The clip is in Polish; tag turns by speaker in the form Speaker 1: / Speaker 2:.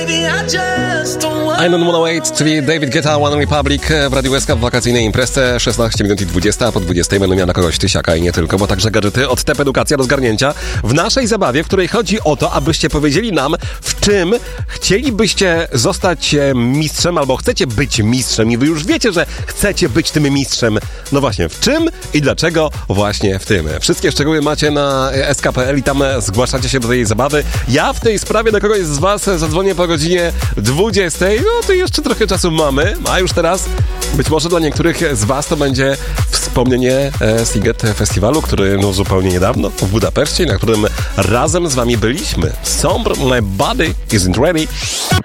Speaker 1: I don't wanna wait, czyli David Guetta, One Republic w Radiu SK w wakacyjnej imprezie 16 minut i 20, a po 20 będą miał na kogoś tysiaka i nie tylko, bo także gadżety od TEP Edukacja do zgarnięcia w naszej zabawie, w której chodzi o to, abyście powiedzieli nam, w czym chcielibyście zostać mistrzem, albo chcecie być mistrzem i wy już wiecie, że chcecie być tym mistrzem. No właśnie, w czym i dlaczego właśnie w tym. Wszystkie szczegóły macie na sk.pl i tam zgłaszacie się do tej zabawy. Ja w tej sprawie do kogoś z was zadzwonię po godzinie 20. No to jeszcze trochę czasu mamy, a już teraz być może dla niektórych z was to będzie wspomnienie Sziget Festiwalu, który zupełnie niedawno w Budapeszcie, na którym razem z wami byliśmy. Sombre, my body isn't ready.